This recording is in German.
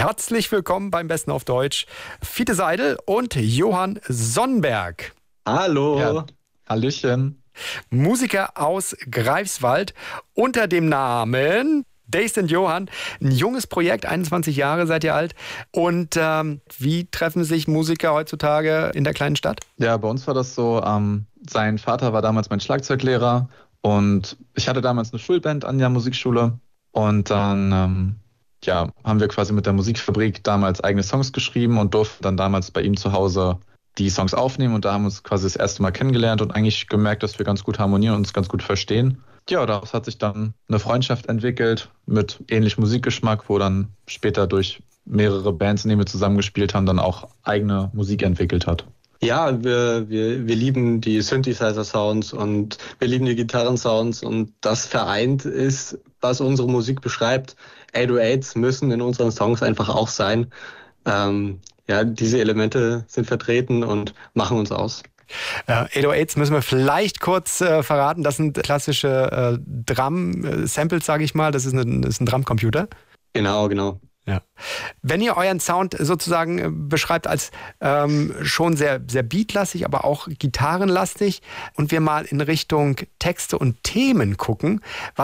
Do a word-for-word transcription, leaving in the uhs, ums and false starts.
Herzlich willkommen beim Besten auf Deutsch. Fiete Seidel und Johann Sonnenberg. Hallo. Ja, Hallöchen. Musiker aus Greifswald unter dem Namen Dazed and Johann. Ein junges Projekt, einundzwanzig Jahre seid ihr alt. Und ähm, wie treffen sich Musiker heutzutage in der kleinen Stadt? Ja, bei uns war das so, ähm, sein Vater war damals mein Schlagzeuglehrer und ich hatte damals eine Schulband an der Musikschule und dann ähm, ja, haben wir quasi mit der Musikfabrik damals eigene Songs geschrieben und durften dann damals bei ihm zu Hause die Songs aufnehmen und da haben wir uns quasi das erste Mal kennengelernt und eigentlich gemerkt, dass wir ganz gut harmonieren und uns ganz gut verstehen. Ja, daraus hat sich dann eine Freundschaft entwickelt mit ähnlichem Musikgeschmack, wo dann später durch mehrere Bands, in denen wir zusammengespielt haben, dann auch eigene Musik entwickelt hat. Ja, wir, wir, wir lieben die Synthesizer-Sounds und wir lieben die Gitarren-Sounds und das vereint ist, was unsere Musik beschreibt. acht null achts müssen in unseren Songs einfach auch sein. Ähm, ja, diese Elemente sind vertreten und machen uns aus. Äh, acht null achts müssen wir vielleicht kurz äh, verraten. Das sind klassische äh, Drum-Samples, sage ich mal. Das ist, eine, das ist ein Drumcomputer. Genau, genau. Ja. Wenn ihr euren Sound sozusagen beschreibt als ähm, schon sehr, sehr beatlastig, aber auch gitarrenlastig und wir mal in Richtung Texte und Themen gucken, was